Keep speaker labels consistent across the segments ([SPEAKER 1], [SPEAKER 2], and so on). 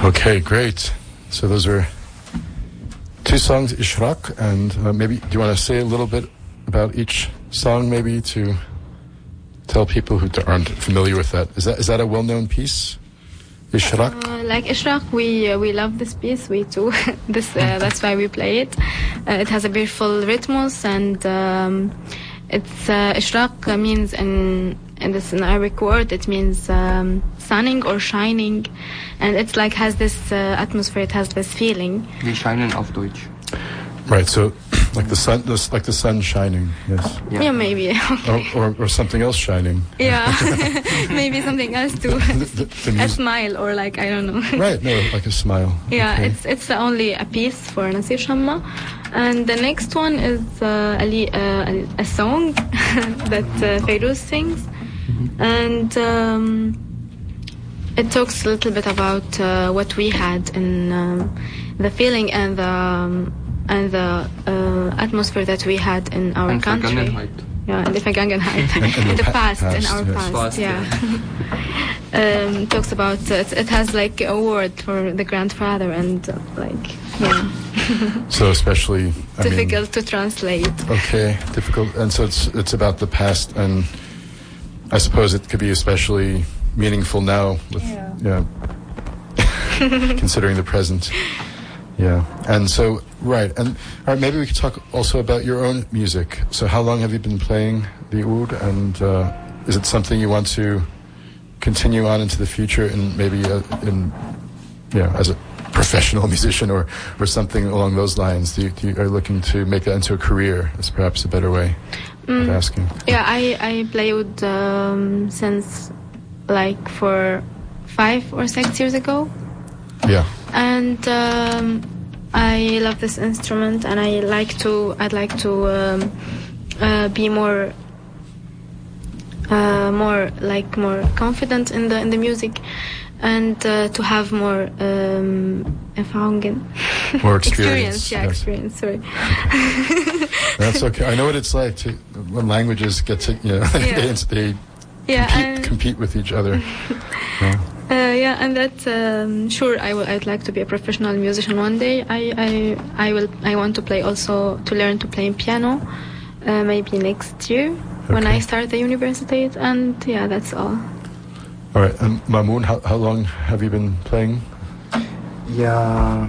[SPEAKER 1] Okay, great. So those are two songs, Ishraq, and maybe do you want to say a little bit about each song, maybe to tell people who aren't familiar with that? Is that a well-known piece, Ishraq?
[SPEAKER 2] Like Ishraq, we love this piece. We too. That's why we play it. It has a beautiful rhythmus, and it's Ishraq means in this an Arabic word. It means sunning or shining, and it's like has this atmosphere. It has this feeling.
[SPEAKER 3] Wir scheinen auf Deutsch.
[SPEAKER 1] Right. So, like the sun shining. Yes.
[SPEAKER 2] Yeah, maybe. Okay.
[SPEAKER 1] Or something else shining.
[SPEAKER 2] Yeah, maybe something else too. A smile, or like I don't know.
[SPEAKER 1] Right. No, like a smile.
[SPEAKER 2] Yeah,
[SPEAKER 1] okay.
[SPEAKER 2] it's only a piece for Nasir Shamma, and the next one is a song that Fairuz sings, and it talks a little bit about what we had in the feeling and the atmosphere that we had in our country. Yeah, in the Vergangenheit. in the past, in our past. Yeah. Talks about it has like a word for the grandfather and
[SPEAKER 1] So especially
[SPEAKER 2] difficult to translate.
[SPEAKER 1] Okay, difficult, and so it's about the past, and I suppose it could be especially meaningful now with considering the present. Yeah, and so right, and all right, maybe we could talk also about your own music. So how long have you been playing the oud, and is it something you want to continue on into the future, and maybe as a professional musician or something along those lines? Are you looking to make that into a career? Is perhaps a better way of asking.
[SPEAKER 2] Yeah, I play oud since like for 5 or 6 years ago.
[SPEAKER 1] Yeah.
[SPEAKER 2] And I love this instrument, and I'd like to be more confident in the music, and to have more Erfahrungen.
[SPEAKER 1] More experience.
[SPEAKER 2] Experience. Sorry.
[SPEAKER 1] That's okay. I know what it's like when languages get to they compete with each other.
[SPEAKER 2] And that sure I'd like to be a professional musician one day. I want to learn to play piano maybe next year when I start the university, and that's all.
[SPEAKER 1] All right, and Mamoun, how long have you been playing?
[SPEAKER 3] Ja,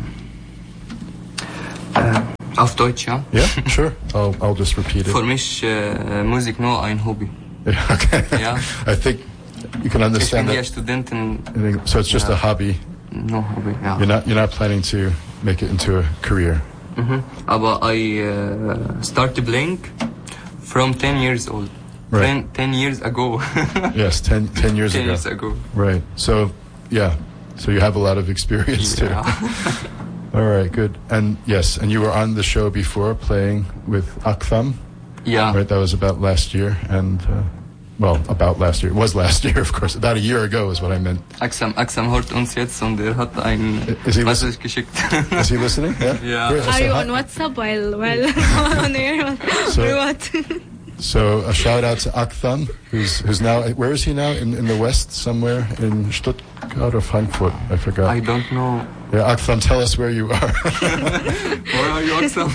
[SPEAKER 3] auf Deutsch, ja?
[SPEAKER 1] Yeah, sure. I'll just repeat it.
[SPEAKER 3] Für mich Musik nur ein Hobby.
[SPEAKER 1] Okay.
[SPEAKER 3] Ja.
[SPEAKER 1] I think you can understand
[SPEAKER 3] that. Studentin.
[SPEAKER 1] So it's just a hobby.
[SPEAKER 3] No hobby. Yeah.
[SPEAKER 1] You're not planning to make it into a career.
[SPEAKER 3] Aber I started playing from 10 years old.
[SPEAKER 1] Right.
[SPEAKER 3] 10 years ago.
[SPEAKER 1] Yes, 10 years
[SPEAKER 3] 10
[SPEAKER 1] ago.
[SPEAKER 3] years ago.
[SPEAKER 1] Right. So you have a lot of experience too. All right, good. And yes, and you were on the show before playing with Aktham.
[SPEAKER 3] Yeah.
[SPEAKER 1] Right, that was about last year, and about last year. It was last year, of course. About a year ago is what I meant.
[SPEAKER 3] Axam hört uns jetzt, und hat ein Message geschickt.
[SPEAKER 1] Is he listening? Yeah.
[SPEAKER 3] Yeah.
[SPEAKER 2] Are you on WhatsApp while on air? Or what?
[SPEAKER 1] So a shout out to Aktham, who's now, where is he now? In the West somewhere, in Stuttgart or Frankfurt? I forgot.
[SPEAKER 3] I don't know.
[SPEAKER 1] Yeah, Aktham, tell us where you are.
[SPEAKER 3] Where are you, Aktham?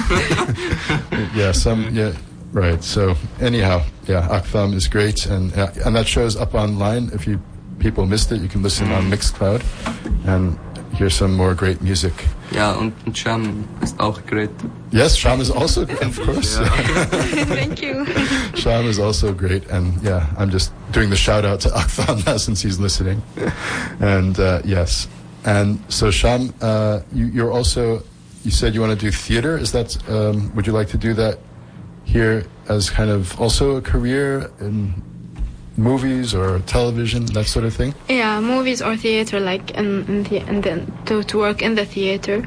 [SPEAKER 1] Right. So anyhow, Aktham is great, and that show's up online. If people missed it, you can listen on Mixcloud and hear some more great music.
[SPEAKER 3] Ja, und Sham ist auch great.
[SPEAKER 1] Yes, Sham is also great, of course.
[SPEAKER 2] Thank you.
[SPEAKER 1] Sham is also great, and I'm just doing the shout out to Aktham now since he's listening. And yes, and so Sham, you're also, you said you want to do theater. Is that? Would you like to do that here as kind of also a career in movies or television, that sort of thing? Yeah,
[SPEAKER 2] movies or theater, like to work in the theater.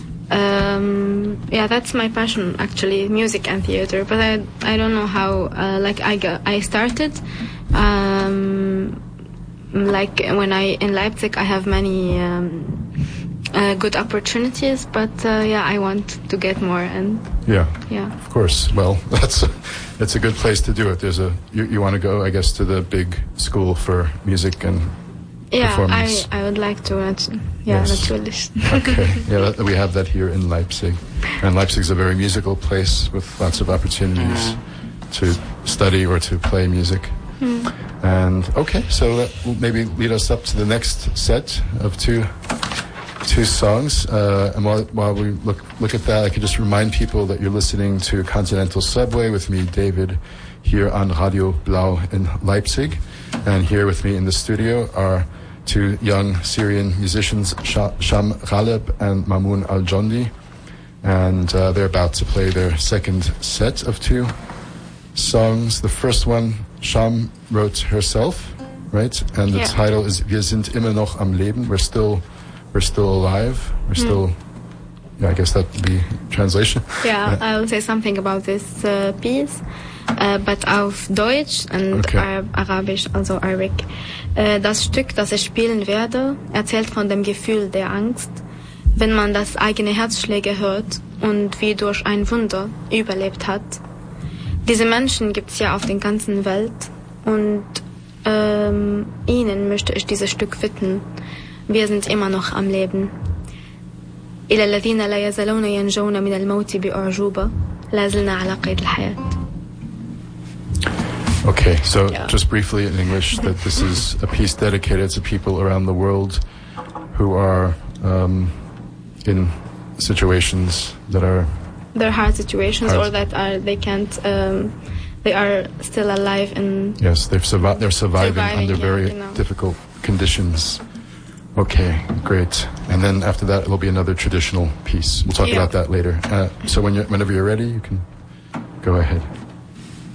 [SPEAKER 2] That's my passion actually, music and theater. But I don't know how. I started. When in Leipzig, I have many good opportunities, but I want to get more, and of
[SPEAKER 1] course. Well, that's a good place to do it. You want to go, I guess, to the big school for music and performance?
[SPEAKER 2] I would like to. Natürlich.
[SPEAKER 1] Okay. Yeah, we have that here in Leipzig. And Leipzig is a very musical place with lots of opportunities to study or to play music. And okay, so that will maybe lead us up to the next set of two songs. And while we look at that, I could just remind people that you're listening to Continental Subway with me, David, here on Radio Blau in Leipzig. And here with me in the studio are two young Syrian musicians, Sham Ghaleb and Mamoun Al-Jondi. And they're about to play their second set of two songs. The first one, Sham wrote herself, right? And the title is Wir sind immer noch am Leben. We're still alive. We're still... Yeah, I guess that would be translation.
[SPEAKER 2] Yeah, I will say something about this piece, but auf Deutsch und Arabisch, also Arabic. Das Stück, das ich spielen werde, erzählt von dem Gefühl der Angst, wenn man das eigene Herzschläge hört und wie durch ein Wunder überlebt hat. Diese Menschen gibt's ja auf der ganzen Welt und ihnen möchte ich dieses Stück widmen. Wir sind immer noch am Leben. إلى الذين لا يزالون ينجون من الموت بأعجوبة لا زلنا على قيد الحياة.
[SPEAKER 1] Okay, so just briefly in English, that this is a piece dedicated to people around the world who are in situations that are...
[SPEAKER 2] They're hard situations or that they are still alive and...
[SPEAKER 1] Yes, they're surviving under very difficult conditions. Okay, great. And then after that, it'll be another traditional piece. We'll talk about that later. So whenever you're ready, you can go ahead.